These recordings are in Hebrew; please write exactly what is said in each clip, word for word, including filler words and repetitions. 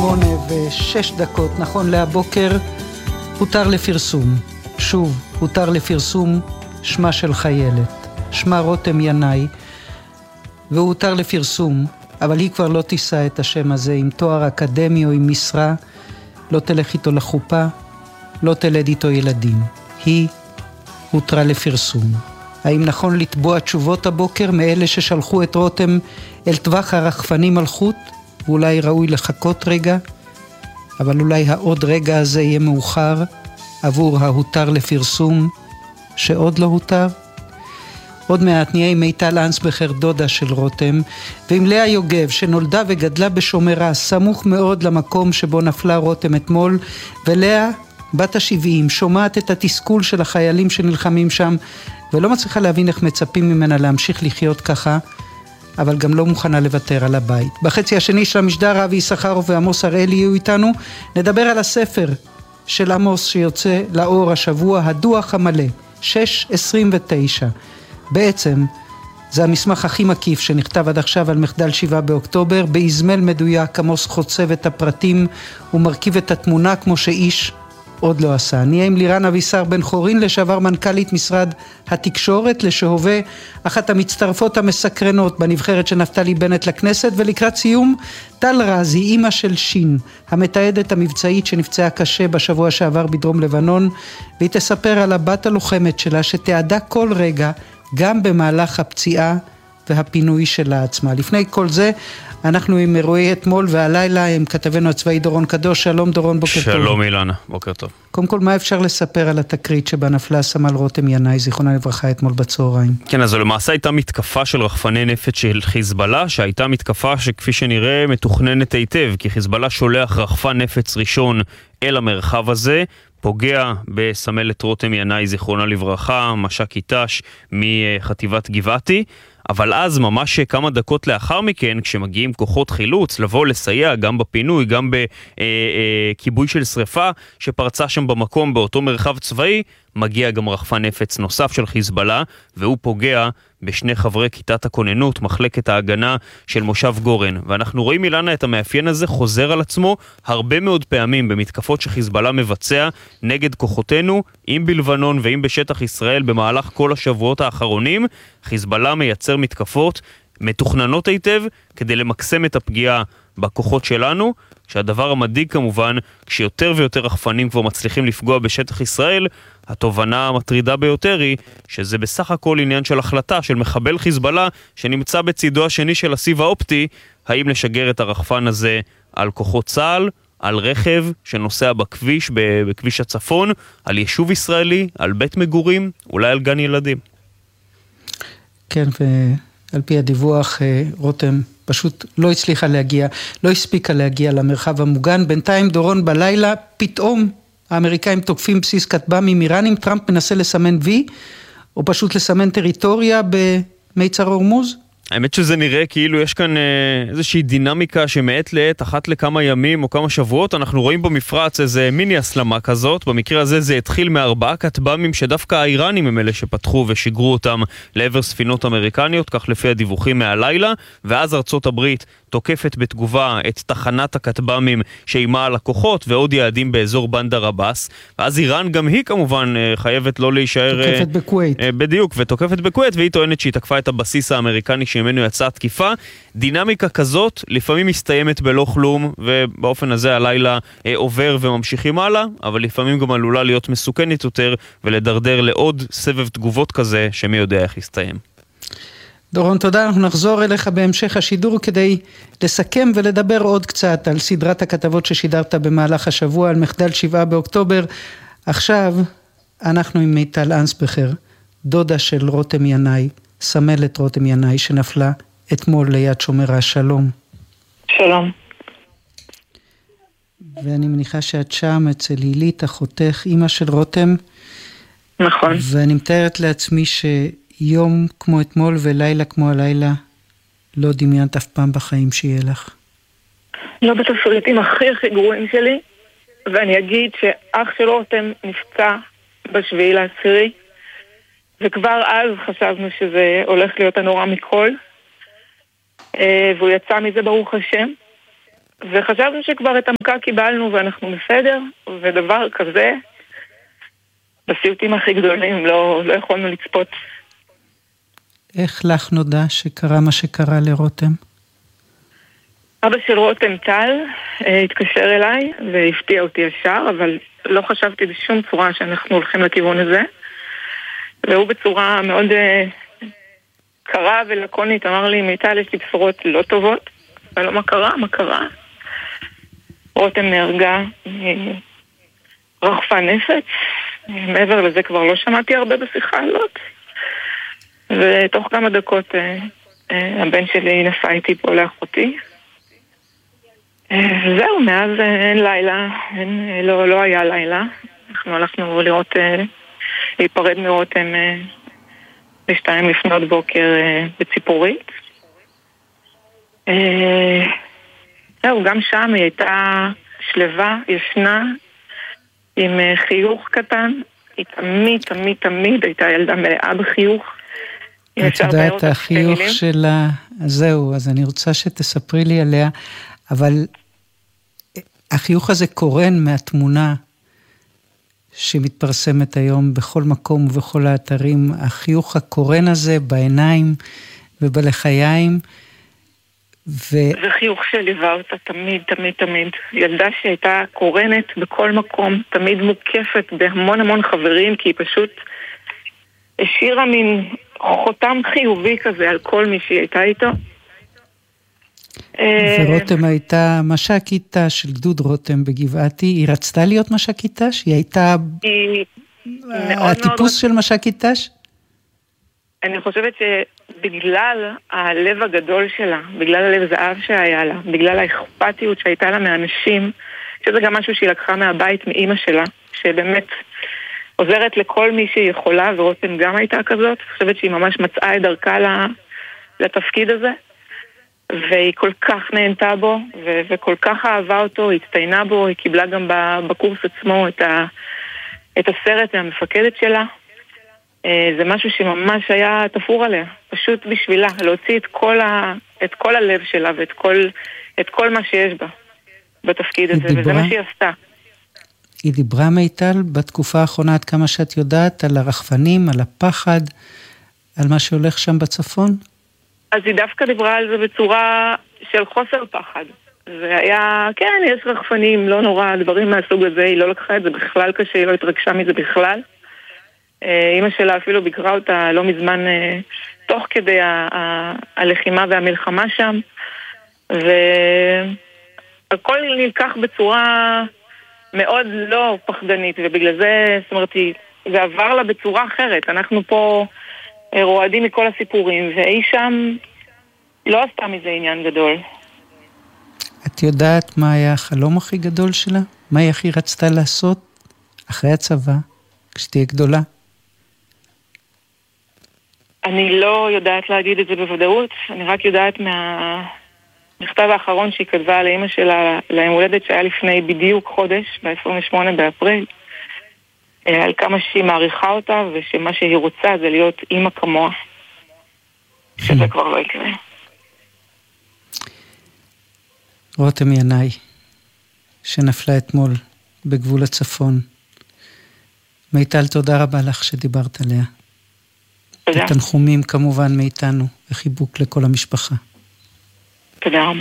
שמונה ושש דקות, נכון להבוקר, הותר לפרסום. שוב, הותר לפרסום שמה של חיילת. שמה רותם ינאי, והוא הותר לפרסום, אבל היא כבר לא תישא את השם הזה עם תואר אקדמי או עם משרה, לא תלך איתו לחופה, לא תלד איתו ילדים. היא הותרה לפרסום. האם נכון לתבוע תשובות הבוקר מאלה ששלחו את רותם אל טווח הרחפנים על חוט? ואולי ראוי לחכות רגע, אבל אולי העוד רגע הזה יהיה מאוחר עבור ההותר לפרסום שעוד לא הותר? עוד מעט נהיה עם מיטל אנסבכר, דודה של רותם, ועם לאה יוגב שנולדה וגדלה בשומרה, סמוך מאוד למקום שבו נפלה רותם אתמול, ולאה בת השבעים שומעת את התסכול של החיילים שנלחמים שם, ולא מצליחה להבין איך מצפים ממנה להמשיך לחיות ככה, אבל גם לא מוכנה לוותר על הבית. בחצי השני של המשדר אבי יששכרוב ועמוס הראלי יהיו איתנו, נדבר על הספר של עמוס שיוצא לאור השבוע, הדוח המלא, שש עשרים ותשע. בעצם זה המסמך הכי מקיף שנכתב עד עכשיו על מחדל שבעה באוקטובר, באזמל מדויק עמוס חוצב את הפרטים ומרכיב את התמונה כמו שאיש עוד לא עשה. נהיה עם לירן אבישר בן חורין, לשעבר מנכ"לית משרד התקשורת, לשהווה אחת המצטרפות המסקרנות בנבחרת של נפתלי בנט לכנסת, ולקראת סיום טל רזי, אימא של שין, המתעדת המבצעית שנפצעה קשה בשבוע שעבר בדרום לבנון, והיא תספר על הבת הלוחמת שלה שתעדה כל רגע גם במהלך הפציעה והפינוי שלה עצמה. לפני כל זה אנחנו עם אירועי אתמול והלילה עם כתבנו הצבאי דורון קדוש. שלום דורון, בוקר טוב. שלום אילנה, בוקר טוב. קודם כל, מה אפשר לספר על התקרית שבה נפלה סמל רותם ינאי, זיכרונה לברכה, אתמול בצהריים? כן, אז למעשה הייתה מתקפה של רחפני נפץ של חיזבאללה, שהייתה מתקפה שכפי שנראה מתוכננת היטב, כי חיזבאללה שולח רחפן נפץ ראשון אל המרחב הזה, פוגע בסמלת רותם ינאי, זיכרונה לברכה, מש"ק אית"ש מחטיבת גבעתי, אבל אז ממש כמה דקות לאחר מכן, כשמגיעים כוחות חילוץ, לבוא לסייע גם בפינוי, גם בכיבוי של שריפה שפרצה שם במקום באותו מרחב צבאי, מגיע גם רחפן נפץ נוסף של חיזבאללה, והוא פוגע בשני חברי כיתת הכוננות, מחלקת ההגנה של מושב גורן. ואנחנו רואים אילנה את המאפיין הזה חוזר על עצמו הרבה מאוד פעמים במתקפות שחיזבאללה מבצע נגד כוחותינו, אם בלבנון ואם בשטח ישראל במהלך כל השבועות האחרונים. חיזבאללה מייצר מתקפות מתוכננות היטב כדי למקסם את הפגיעה בכוחות שלנו, שהדבר המדאיג כמובן, כשיותר ויותר רחפנים כבר מצליחים לפגוע בשטח ישראל, התובנה המטרידה ביותר היא שזה בסך הכל עניין של החלטה של מחבל חיזבאללה שנמצא בצידו השני של הסיב האופטי, האם לשגר את הרחפן הזה על כוחות צה"ל, על רכב שנוסע בכביש, בכביש הצפון, על יישוב ישראלי, על בית מגורים, אולי על גן ילדים. כן, ועל פי הדיווח רותם פשוט לא הצליחה להגיע, לא הספיקה להגיע למרחב המוגן. בינתיים דורון, בלילה פתאום האמריקאים תוקפים בסיס כטב"מים איראנים, טראמפ מנסה לסמן וי, או פשוט לסמן טריטוריה במיצר הורמוז? האמת שזה נראה כאילו יש כאן איזושהי דינמיקה שמעת לעת, אחת לכמה ימים או כמה שבועות, אנחנו רואים במפרץ איזה מיני הסלמה כזאת. במקרה הזה זה התחיל מארבעה כטב"מים שדווקא האיראנים הם אלה שפתחו ושיגרו אותם לעבר ספינות אמריקניות, כך לפי הדיווחים מהלילה, ואז ארצות הברית תוקפת בתגובה את תחנת הכטב"מים שאימה על הכוחות ועוד יעדים באזור בנדר עבאס, ואז איראן גם היא כמובן חייבת לא להישאר... תוקפת בקווייט. בדיוק, ותוקפת בקווייט, והיא טוענת שהיא תקפה את הבסיס האמריקני שממנו יצאה תקיפה. דינמיקה כזאת לפעמים מסתיימת בלא כלום, ובאופן הזה הלילה עובר וממשיכים הלאה, אבל לפעמים גם עלולה להיות מסוכנת יותר ולדרדר לעוד סבב תגובות כזה שמי יודע איך יסתיים. דורון, תודה. אנחנו נחזור אליך בהמשך השידור כדי לסכם ולדבר עוד קצת על סדרת הכתבות ששידרת במהלך השבוע על מחדל שבעה באוקטובר. עכשיו אנחנו עם מיטל אנסבכר, דודה של רותם ינאי, סמלת רותם ינאי שנפלה אתמול ליד שומרה. שלום. שלום. ואני מניחה שאת שם אצל הילית אחותך, אמא של רותם. נכון. ואני מתארת לעצמי ש... יום כמו אתמול ולילה כמו הלילה לא דמיינת אף פעם בחיים שיהיה לך. לא בתפריטים הכי הכי גרועים שלי, ואני אגיד שאח של רותם נפצע בשביעי לעשירי, וכבר אז חשבנו שזה הולך להיות הנורא מכל, והוא יצא מזה ברוך השם, וחשבנו שכבר את המכה קיבלנו ואנחנו בסדר, ודבר כזה, בסיוטים הכי גדולים לא, לא יכולנו לצפות. איך לך נודע שקרה מה שקרה לרותם? אבא של רותם טל התקשר אליי והפתיע אותי ישר, אבל לא חשבתי בשום צורה שאנחנו הולכים לכיוון הזה. והוא בצורה מאוד קרה ולקונית אמר לי, מיטל, יש לי בשורות לא טובות. ולא, מה קרה? מה קרה? רותם נהרגה, רחפה נפץ. מעבר לזה כבר לא שמעתי הרבה בשיחה הזאת. ותוך כמה דקות הבן שלי נסע איתי פה לאחותי. זהו, מאז אין לילה, אין, לא, לא היה לילה. אנחנו הלכנו לראות, להיפרד מרותם בשתיים לפנות בוקר בציפורית. זהו, גם שם היא הייתה שלווה, ישנה, עם חיוך קטן. היא תמיד, תמיד, תמיד הייתה ילדה מלאה בחיוך. את יודעת, החיוך שלה, זהו, אז אני רוצה שתספרי לי עליה, אבל החיוך הזה קורן מהתמונה שמתפרסמת היום בכל מקום ובכל האתרים, החיוך הקורן הזה בעיניים ובלחיים. ו... זה חיוך שליווה אותה תמיד, תמיד, תמיד. ילדה שהייתה קורנת בכל מקום, תמיד מוקפת בהמון המון חברים, כי היא פשוט השאירה מין חותם חיובי כזה על כל מי שהיא הייתה איתו. ורותם הייתה מש"קית ת"ש של גדוד רותם בגבעתי, היא רצתה להיות מש"קית ת"ש? היא הייתה הטיפוס של מש"קית ת"ש? אני חושבת שבגלל הלב הגדול שלה, בגלל הלב זהב שהיה לה, בגלל האכפתיות שהייתה לה מאנשים, שזה גם משהו שהיא לקחה מהבית מאמא שלה, שבאמת עוזרת לכל מי שהיא יכולה, ורותם גם הייתה כזאת. אני חושבת שהיא ממש מצאה את דרכה לתפקיד הזה. והיא כל כך נהנתה בו, ו- וכל כך אהבה אותו, היא הצטיינה בו, היא קיבלה גם בקורס עצמו את, ה- את הסרט מהמפקדת שלה. זה משהו שממש היה תפור עליה, פשוט בשבילה, להוציא את כל, ה- את כל הלב שלה ואת כל, את כל מה שיש בה בתפקיד הזה, דיברה, וזה מה שהיא עשתה. היא דיברה מיטל בתקופה האחרונה, עד כמה שאת יודעת, על הרחפנים, על הפחד, על מה שהולך שם בצפון? אז היא דווקא דיברה על זה בצורה של חוסר פחד. זה היה, כן, יש רחפנים, לא נורא, דברים מהסוג הזה, היא לא לקחה את זה בכלל קשה, היא לא התרגשה מזה בכלל. אמא שלה אפילו ביקרה אותה לא מזמן, תוך כדי ה- ה- הלחימה והמלחמה שם, והכל נלקח בצורה מאוד לא פחדנית, ובגלל זה, זאת אומרת, זה עבר לה בצורה אחרת. אנחנו פה רועדים מכל הסיפורים, והיא שם לא עשתה מזה עניין גדול. את יודעת מה היה החלום הכי גדול שלה? מה היא הכי רצתה לעשות אחרי הצבא, כשתהיה גדולה? אני לא יודעת להגיד את זה בוודאות, אני רק יודעת מהמכתב האחרון שהיא כתבה לאמא שלה, ליום הולדת שהיה לפני בדיוק חודש, ב-עשרים ושמונה באפריל, על כמה שהיא מעריכה אותה, ושמה שהיא רוצה זה להיות אמא כמוה, שזה כבר לא יקרה. רותם ינאי, שנפלה אתמול בגבול הצפון. מיטל, תודה רבה לך שדיברת עליה. תודה. תנחומים כמובן מאיתנו, וחיבוק לכל המשפחה. תודה רבה.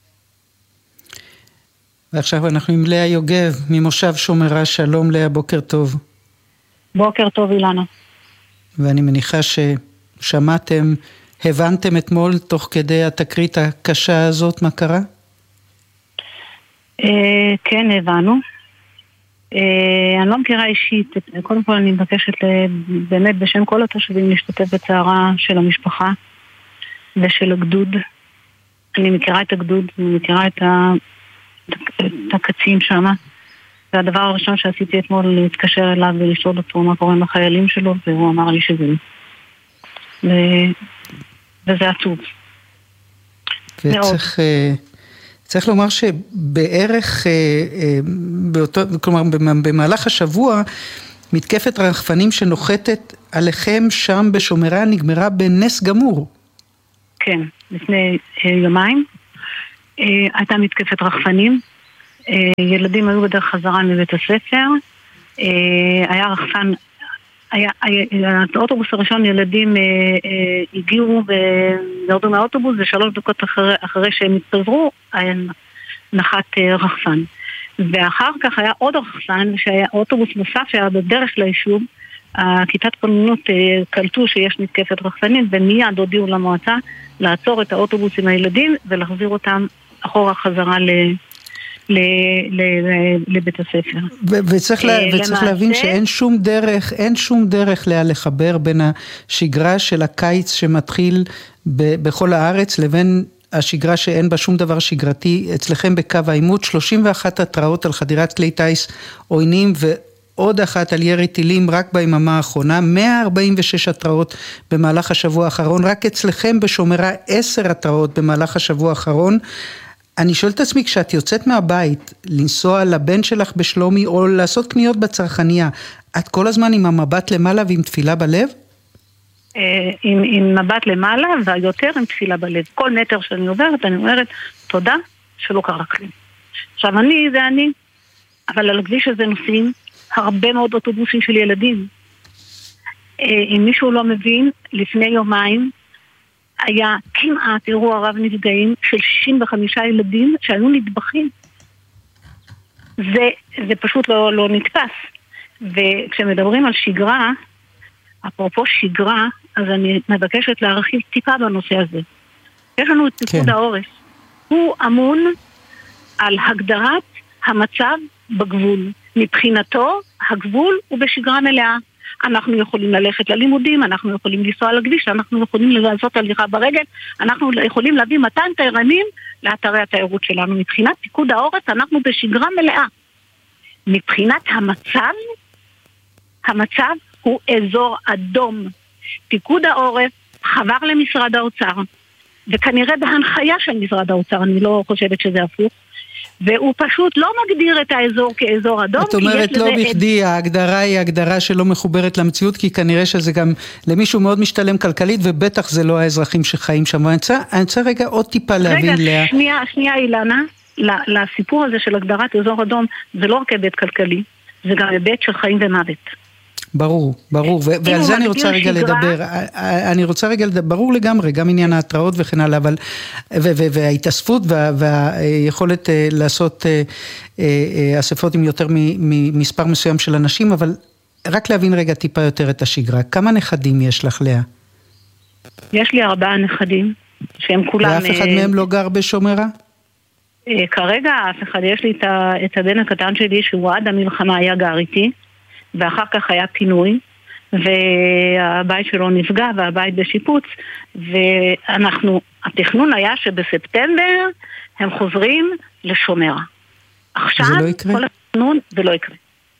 ועכשיו אנחנו עם לאה יוגב, ממושב שומרה. שלום לאה, בוקר טוב. בוקר טוב אילנה. ואני מניחה ששמעתם, הבנתם אתמול תוך כדי התקרית הקשה הזאת, מה קרה? אה, כן, הבנו. אה, אני לא מכירה אישית, קודם כל אני מבקשת באמת בשם כל התושבים להשתתף בצערה של המשפחה ושל הגדוד. אני מכירה את הגדוד, אני מכירה את, ה... את הקצין שם. והדבר הראשון שעשיתי אתמול להתקשר אליו ולשאול אותו מה קורה עם החיילים שלו, והוא אמר לי שזה. ו... וזה עצוב. וצריך... צריך לומר שבערך, באותו, כלומר, במהלך השבוע, מתקפת רחפנים שנוחתת עליכם שם בשומרה נגמרה בנס גמור. כן, לפני יומיים. הייתה מתקפת רחפנים, ילדים היו בדרך חזרה מבית הספר, היה רחפן, היה, האוטובוס הראשון ילדים הגיעו וירדו מהאוטובוס, ושלוש דקות אחרי, אחרי שהם התפזרו, היה נחת רחפן. ואחר כך היה עוד רחפן, שהיה אוטובוס נוסף שהיה בדרך ליישוב, הכיתת כוננות קלטו שיש מתקפת רחפנים, ומיד הודיעו למועצה לעצור את האוטובוס עם הילדים ולהחזיר אותם אחורה חזרה ל... ל... ל... לבית הספר. וצריך, לה... וצריך להבין שאין שום דרך, אין שום דרך לה לחבר בין השגרה של הקיץ שמתחיל ב... בכל הארץ לבין השגרה שאין בה שום דבר שגרתי. אצלכם בקו העימות שלושים ואחת התראות על חדירת כלי טייס עוינים ו... עוד אחת על ירי טילים רק ביממה האחרונה, מאה ארבעים ושש התראות במהלך השבוע האחרון, רק אצלכם בשומרה עשר התראות במהלך השבוע האחרון. אני שואל את עצמי, כשאת יוצאת מהבית, לנסוע לבן שלך בשלומי, או לעשות קניות בצרכניה, את כל הזמן עם המבט למעלה ועם תפילה בלב? עם, עם מבט למעלה, והיותר עם תפילה בלב. כל מטר שאני עוברת, אני אומרת, תודה שלא קרה כלום. עכשיו אני, זה אני, אבל על הכביש הזה נוסעים, הרבה מאוד אוטובוסים של ילדים. אם מישהו לא מבין, לפני יומיים היה כמעט אירוע רב נפגעים של שישים וחמישה ילדים שהיו נטבחים. זה, זה פשוט לא, לא נתפס. וכשמדברים על שגרה, אפרופו שגרה, אז אני מבקשת להרחיב טיפה בנושא הזה. יש לנו את פיקוד העורף. הוא אמון על הגדרת המצב בגבול. מבחינתו, הגבול הוא בשגרה מלאה. אנחנו יכולים ללכת ללימודים, אנחנו יכולים לנסוע על הכביש, אנחנו יכולים לעשות הליכה ברגל, אנחנו יכולים להביא מאתיים תיירנים לאתרי התיירות שלנו. מבחינת פיקוד העורף, אנחנו בשגרה מלאה. מבחינת המצב, המצב הוא אזור אדום. פיקוד העורף חבר למשרד האוצר, וכנראה בהנחיה של משרד האוצר, אני לא חושבת שזה הפוך, והוא פשוט לא מגדיר את האזור כאזור אדום. את אומרת לא בכדי, ההגדרה היא הגדרה שלא מחוברת למציאות, כי כנראה שזה גם למישהו מאוד משתלם כלכלית, ובטח זה לא האזרחים שחיים שם. אני רוצה רגע עוד טיפה להבין. רגע, שנייה, שנייה אילנה, לסיפור הזה של הגדרת אזור אדום, זה לא רק היבט כלכלי, זה גם היבט של חיים ומוות. ברור, ברור, ועל זה אני רוצה רגע לדבר, אני רוצה רגע לדבר, ברור לגמרי, גם עניין ההתראות וכן הלאה, אבל, וההתאספות והיכולת לעשות אספות עם יותר ממספר מסוים של אנשים, אבל רק להבין רגע טיפה יותר את השגרה, כמה נכדים יש לך, לאה? יש לי ארבעה נכדים, שהם כולם... ואף אחד מהם לא גר בשומרה? כרגע אף אחד, יש לי את הבן הקטן שלי, שהוא עד המלחמה היה גר איתי, ואחר כך היה פינוי, והבית שלו נפגע, והבית בשיפוץ, ואנחנו, התכנון היה שבספטמבר הם חוזרים לשומרה. עכשיו, לא כל התכנון, זה לא יקרה.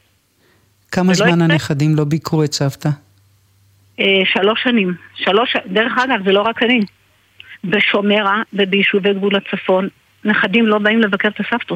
כמה זמן לא הנכדים לא ביקרו את סבתא? אה, שלוש שנים. שלוש, דרך אגב, זה לא רק אני. בשומרה וביישובי גבול הצפון, נכדים לא באים לבקר את הסבתות.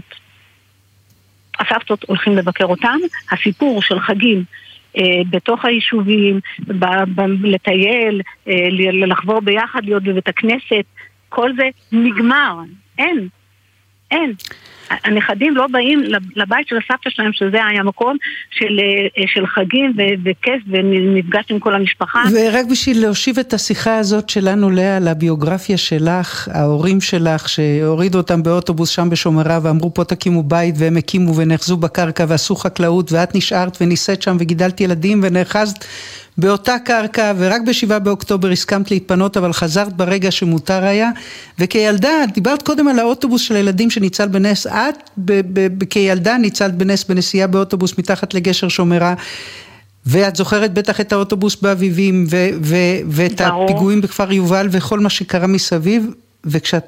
הסבתות הולכים לבקר אותם, הסיפור של חגים אה, בתוך היישובים, ב, ב, לטייל, אה, לחבור ביחד, להיות בבית הכנסת, כל זה נגמר, אין, אין. הנכדים לא באים לבית של הסבתא שלהם, שזה היה מקום של, של חגים וכיף ונפגש עם כל המשפחה. ורק בשביל להושיב את השיחה הזאת שלנו, לאה, לביוגרפיה שלך, ההורים שלך שהורידו אותם באוטובוס שם בשומרה ואמרו פה תקימו בית, והם הקימו ונחזו בקרקע ועשו חקלאות, ואת נשארת וניסית שם וגידלת ילדים ונאחזת באותה קרקע, ורק בשבעה באוקטובר הסכמת להתפנות, אבל חזרת ברגע שמותר היה, וכילדה, דיברת קודם על האוטובוס של הילדים שניצל בנס, את כילדה ניצלת בנס בנסיעה באוטובוס מתחת לגשר שומרה, ואת זוכרת בטח את האוטובוס באביבים, ו- ו- ואת הפיגועים בכפר יובל, וכל מה שקרה מסביב, וכשאת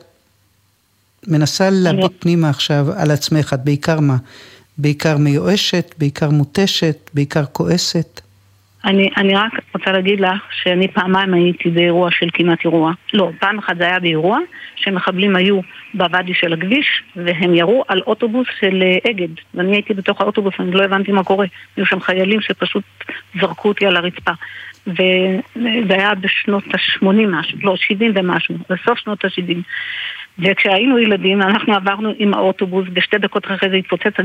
מנסה להביט פנימה עכשיו על עצמך, את בעיקר מה? בעיקר מיואשת, בעיקר מוטשת, בעיקר כועסת? אני, אני רק רוצה להגיד לך שאני פעמיים הייתי באירוע של כמעט אירוע. לא, פעם אחת זה היה באירוע שמחבלים היו בוואדי של הכביש והם ירו על אוטובוס של אגד. ואני הייתי בתוך האוטובוס, אני לא הבנתי מה קורה. היו שם חיילים שפשוט זרקו אותי על הרצפה. וזה היה בשנות ה-שמונים משהו, לא, שבעים ומשהו, בסוף שנות ה-שבעים. וכשהיינו ילדים, אנחנו עברנו עם האוטובוס, בשתי דקות אחרי זה התפוצץ